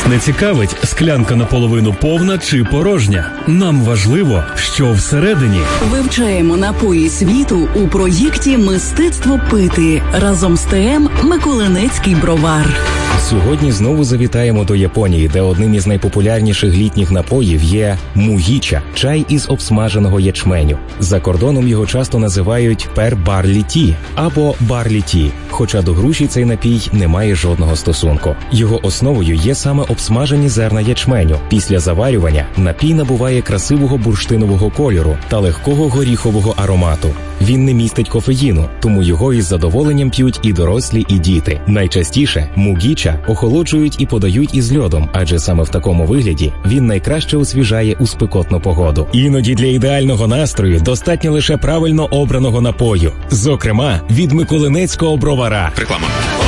Нас не цікавить, склянка наполовину повна чи порожня. Нам важливо, що всередині. Вивчаємо напої світу у проєкті «Мистецтво пити» разом з ТМ «Миколинецький бровар». Сьогодні знову завітаємо до Японії, де одним із найпопулярніших літніх напоїв є мугіча – чай із обсмаженого ячменю. За кордоном його часто називають пер-барлі-ті або барлі-ті, хоча до груші цей напій не має жодного стосунку. Його основою є саме обсмажені зерна ячменю. Після заварювання напій набуває красивого бурштинового кольору та легкого горіхового аромату. Він не містить кофеїну, тому його із задоволенням п'ють і дорослі, і діти. Найчастіше мугіча охолоджують і подають із льодом, адже саме в такому вигляді він найкраще освіжає у спекотну погоду. Іноді для ідеального настрою достатньо лише правильно обраного напою. Зокрема, від Миколинецького бровара. Реклама.